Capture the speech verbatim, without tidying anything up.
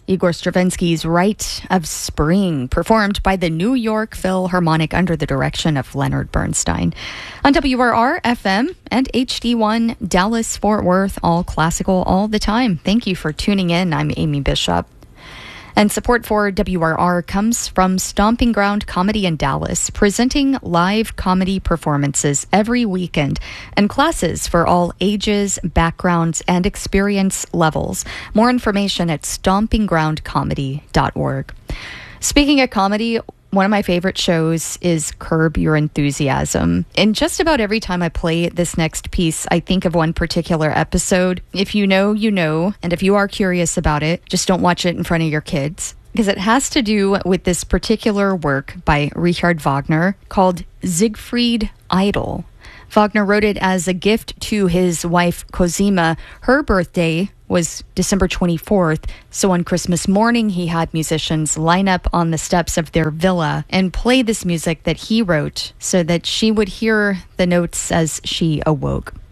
Igor Stravinsky's Rite of Spring, performed by the New York Philharmonic under the direction of Leonard Bernstein. On W R R F M and H D one Dallas-Fort Worth, all classical all the time. Thank you for tuning in. I'm Amy Bishop. And support for W R R comes from Stomping Ground Comedy in Dallas, presenting live comedy performances every weekend and classes for all ages, backgrounds, and experience levels. More information at stomping ground comedy dot org. Speaking of comedy, one of my favorite shows is Curb Your Enthusiasm. And just about every time I play this next piece, I think of one particular episode. If you know, you know. And if you are curious about it, just don't watch it in front of your kids. Because it has to do with this particular work by Richard Wagner called Siegfried Idle. Wagner wrote it as a gift to his wife Cosima. Her birthday was December twenty-fourth, so on Christmas morning he had musicians line up on the steps of their villa and play this music that he wrote so that she would hear the notes as she awoke.